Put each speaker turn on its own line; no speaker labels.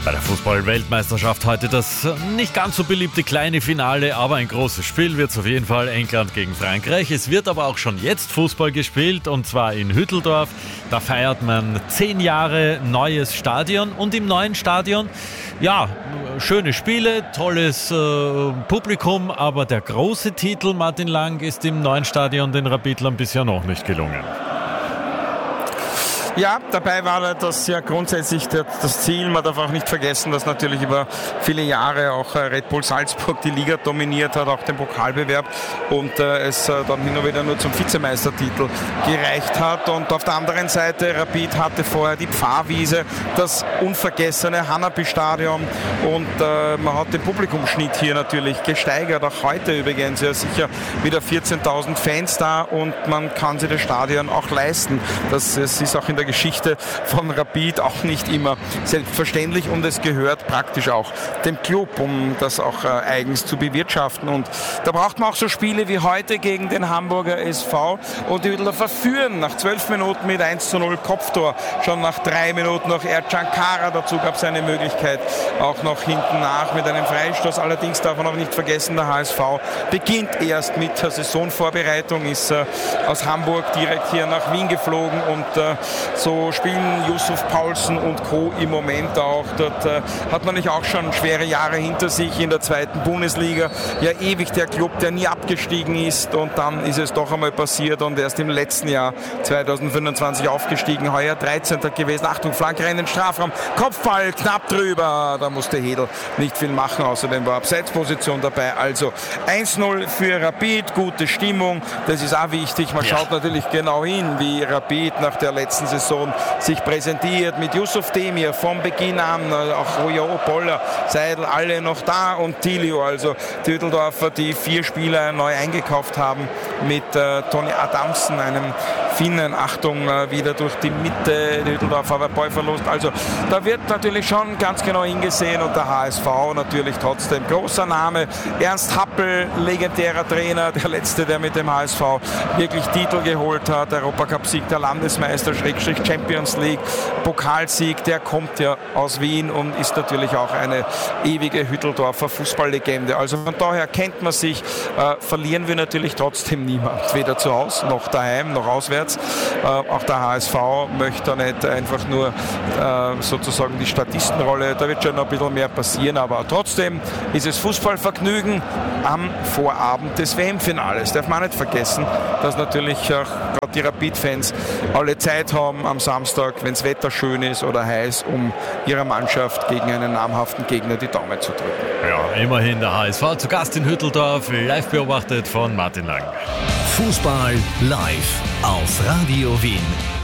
Bei der Fußball-Weltmeisterschaft heute das nicht ganz so beliebte kleine Finale, aber ein großes Spiel wird es auf jeden Fall. England gegen Frankreich. Es wird aber auch schon jetzt Fußball gespielt, und zwar in Hütteldorf. Da feiert man 10 Jahre neues Stadion, und im neuen Stadion, ja, schöne Spiele, tolles Publikum, aber der große Titel, Martin Lang, ist im neuen Stadion den Rapidlern bisher noch nicht gelungen.
Ja, dabei war das ja grundsätzlich das Ziel. Man darf auch nicht vergessen, dass natürlich über viele Jahre auch Red Bull Salzburg die Liga dominiert hat, auch den Pokalbewerb, und es dann hin und wieder nur zum Vizemeistertitel gereicht hat. Und auf der anderen Seite, Rapid hatte vorher die Pfarrwiese, das unvergessene Hanapi-Stadion, und man hat den Publikumsschnitt hier natürlich gesteigert. Auch heute übrigens ja sicher wieder 14.000 Fans da, und man kann sich das Stadion auch leisten. Es ist auch in der Geschichte von Rapid auch nicht immer selbstverständlich, und es gehört praktisch auch dem Club, um das auch eigens zu bewirtschaften. Und da braucht man auch so Spiele wie heute gegen den Hamburger SV, und die Hütteldorfer verführen nach 12 Minuten mit 1:0 Kopftor. Schon nach 3 Minuten noch Ercan Kara, dazu gab es eine Möglichkeit auch noch hinten nach mit einem Freistoß. Allerdings darf man auch nicht vergessen, der HSV beginnt erst mit der Saisonvorbereitung, ist aus Hamburg direkt hier nach Wien geflogen, und so spielen Yusuf Paulsen und Co. im Moment auch. Dort hat man nicht auch schon schwere Jahre hinter sich in der zweiten Bundesliga. Ja, ewig der Club, der nie abgestiegen ist, und dann ist es doch einmal passiert und erst im letzten Jahr 2025 aufgestiegen. Heuer 13. gewesen. Achtung, Flanke in den Strafraum. Kopfball knapp drüber. Da musste Hedl nicht viel machen. Außerdem war Abseitsposition dabei. Also 1:0 für Rapid. Gute Stimmung. Das ist auch wichtig. Man schaut natürlich genau hin, wie Rapid nach der letzten Saison sich präsentiert, mit Yusuf Demir vom Beginn an, auch Rojo, Poller, Seidel, alle noch da, und Tilio, also die Hütteldorfer, die 4 Spieler neu eingekauft haben, mit Tony Adamsen, einem Finnen, Achtung, wieder durch die Mitte, die Hütteldorfer, aber Ballverlust, also da wird natürlich schon ganz genau hingesehen, und der HSV natürlich trotzdem großer Name. Ernst Happel, legendärer Trainer, der letzte, der mit dem HSV wirklich Titel geholt hat, Europacup-Sieg, der Landesmeister, Champions League, Pokalsieg, der kommt ja aus Wien und ist natürlich auch eine ewige Hütteldorfer Fußballlegende. Also von daher kennt man sich, verlieren wir natürlich trotzdem niemand, weder zu Hause noch daheim noch auswärts. Auch der HSV möchte nicht einfach nur sozusagen die Statistenrolle, da wird schon noch ein bisschen mehr passieren, aber trotzdem ist es Fußballvergnügen am Vorabend des WM-Finales. Darf man nicht vergessen, dass natürlich auch gerade die Rapid-Fans alle Zeit haben am Samstag, wenn das Wetter schön ist oder heiß, um ihrer Mannschaft gegen einen namhaften Gegner die Daumen zu drücken.
Ja, immerhin der HSV zu Gast in Hütteldorf, live beobachtet von Martin Lang.
Fußball live auf Radio Wien.